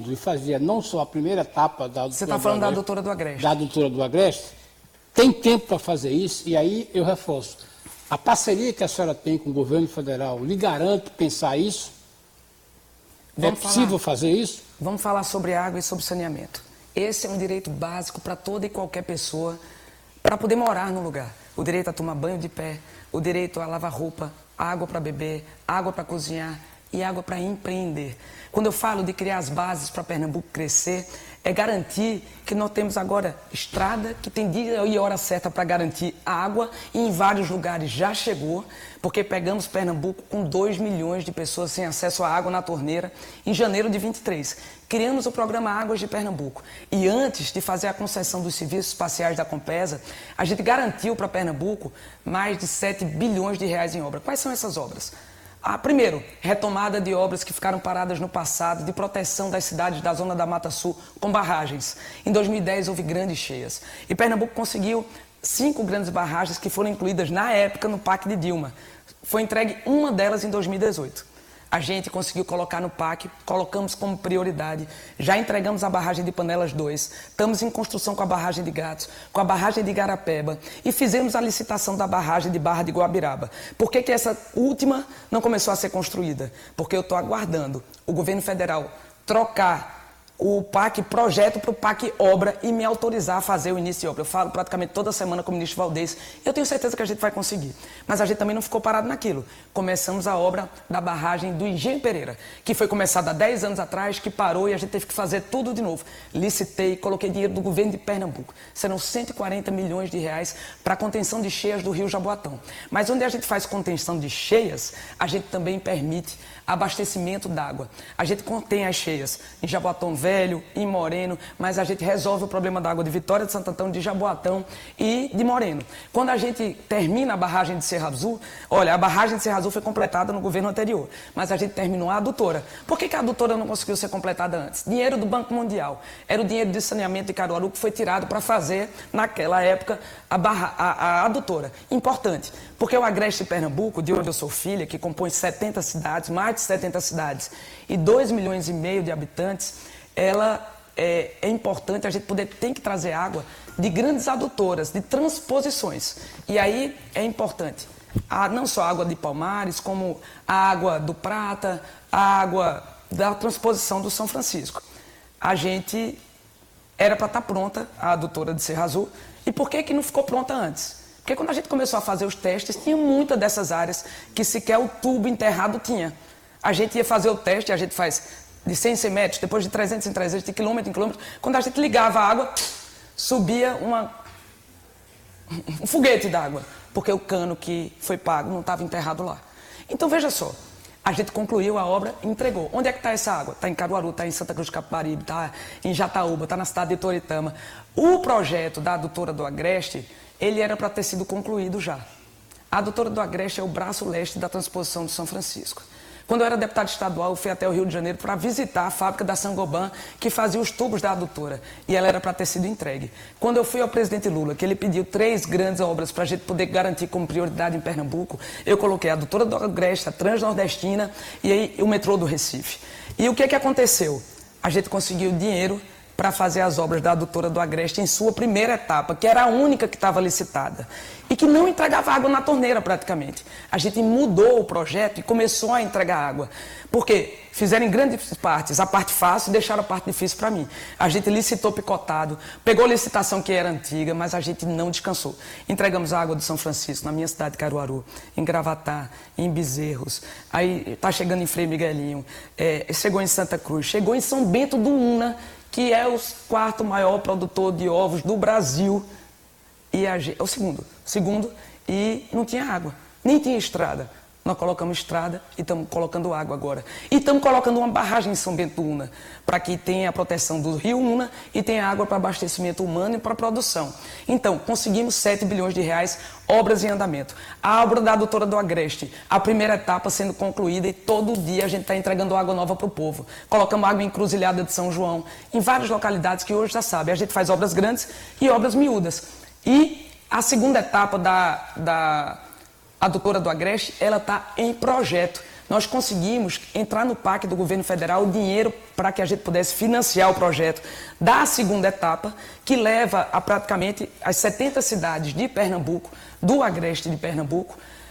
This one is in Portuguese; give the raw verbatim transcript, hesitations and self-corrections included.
e fazia não só a primeira etapa da adutora. Você está falando da adutora do Agreste? Da adutora do Agreste. Tem tempo para fazer isso, e aí eu reforço. A parceria que a senhora tem com o governo federal lhe garante pensar isso? Vamos é possível falar, fazer isso? Vamos falar sobre água e sobre saneamento. Esse é um direito básico para toda e qualquer pessoa para poder morar no lugar. O direito a tomar banho de pé, o direito a lavar roupa, água para beber, água para cozinhar e água para empreender. Quando eu falo de criar as bases para Pernambuco crescer, é garantir que nós temos agora estrada, que tem dia e hora certa para garantir água, e em vários lugares já chegou, porque pegamos Pernambuco com dois milhões de pessoas sem acesso à água na torneira em janeiro de vinte e três. Criamos o programa Águas de Pernambuco. E antes de fazer a concessão dos serviços espaciais da Compesa, a gente garantiu para Pernambuco mais de sete bilhões de reais em obra. Quais são essas obras? Ah, primeiro, retomada de obras que ficaram paradas no passado, de proteção das cidades da zona da Mata Sul com barragens. Em dois mil e dez houve grandes cheias. E Pernambuco conseguiu cinco grandes barragens que foram incluídas na época no P A C de Dilma. Foi entregue uma delas em dois mil e dezoito. A gente conseguiu colocar no P A C, colocamos como prioridade, já entregamos a barragem de Panelas dois, estamos em construção com a barragem de Gatos, com a barragem de Igarapeba e fizemos a licitação da barragem de Barra de Guabiraba. Por que que essa última não começou a ser construída? Porque eu estou aguardando o governo federal trocar o P A C projeto para o P A C obra e me autorizar a fazer o início de obra. Eu falo praticamente toda semana com o ministro Valdez e eu tenho certeza que a gente vai conseguir. Mas a gente também não ficou parado naquilo. Começamos a obra da barragem do Engenho Pereira, que foi começada há dez anos atrás, que parou e a gente teve que fazer tudo de novo. Licitei, coloquei dinheiro do governo de Pernambuco. Serão cento e quarenta milhões de reais para a contenção de cheias do Rio Jaboatão. Mas onde a gente faz contenção de cheias, a gente também permite abastecimento d'água. A gente contém as cheias em Jaboatão Velho, em Moreno, mas a gente resolve o problema da água de Vitória de Santo Antão, de Jaboatão e de Moreno. Quando a gente termina a barragem de Serra Azul, olha, a barragem de Serra Azul foi completada no governo anterior, mas a gente terminou a adutora. Por que que a adutora não conseguiu ser completada antes? Dinheiro do Banco Mundial. Era o dinheiro de saneamento de Caruaru que foi tirado para fazer, naquela época, a, barra, a, a adutora. Importante, porque o Agreste de Pernambuco, de onde eu sou filha, que compõe setenta cidades, mais de setenta cidades e dois milhões e meio de habitantes, ela é, é importante, a gente poder, tem que trazer água de grandes adutoras, de transposições. E aí é importante, a, não só a água de Palmares, como a água do Prata, a água da transposição do São Francisco. A gente era para estar pronta, a adutora de Serra Azul, e por que que não ficou pronta antes? Porque quando a gente começou a fazer os testes, tinha muitas dessas áreas que sequer o tubo enterrado tinha. A gente ia fazer o teste, a gente faz de cem em cem metros, depois de trezentos em trezentos, de quilômetro em quilômetro. Quando a gente ligava a água, subia uma, um foguete d'água, porque o cano que foi pago não estava enterrado lá. Então, veja só, a gente concluiu a obra e entregou. Onde é que está essa água? Está em Caruaru, está em Santa Cruz de Capibaribe, está em Jataúba, está na cidade de Toritama. O projeto da adutora do Agreste, ele era para ter sido concluído já. A adutora do Agreste é o braço leste da transposição de São Francisco. Quando eu era deputado estadual, eu fui até o Rio de Janeiro para visitar a fábrica da Saint-Gobain, que fazia os tubos da adutora, e ela era para ter sido entregue. Quando eu fui ao presidente Lula, que ele pediu três grandes obras para a gente poder garantir como prioridade em Pernambuco, eu coloquei a adutora do Agreste, a Transnordestina e aí o metrô do Recife. E o que que aconteceu? A gente conseguiu dinheiro para fazer as obras da adutora do Agreste em sua primeira etapa, que era a única que estava licitada, e que não entregava água na torneira praticamente. A gente mudou o projeto e começou a entregar água, porque fizeram em grandes partes a parte fácil e deixaram a parte difícil para mim. A gente licitou picotado, pegou a licitação que era antiga, mas a gente não descansou. Entregamos a água do São Francisco, na minha cidade de Caruaru, em Gravatá, em Bezerros, aí está chegando em Frei Miguelinho, é, chegou em Santa Cruz, chegou em São Bento do Una, que é o quarto maior produtor de ovos do Brasil, e a, o segundo, segundo, e não tinha água, nem tinha estrada. Nós colocamos estrada e estamos colocando água agora. E estamos colocando uma barragem em São Bento do Una, para que tenha a proteção do rio Una e tenha água para abastecimento humano e para produção. Então, conseguimos sete bilhões de reais, obras em andamento. A obra da adutora do Agreste, a primeira etapa sendo concluída e todo dia a gente está entregando água nova para o povo. Colocamos água em Encruzilhada de São João, em várias localidades que hoje já sabem. A gente faz obras grandes e obras miúdas. E a segunda etapa da... da A adutora do Agreste, ela está em projeto, nós conseguimos entrar no P A C do governo federal o dinheiro para que a gente pudesse financiar o projeto da segunda etapa, que leva a praticamente as setenta cidades de Pernambuco, do agreste de Pernambuco,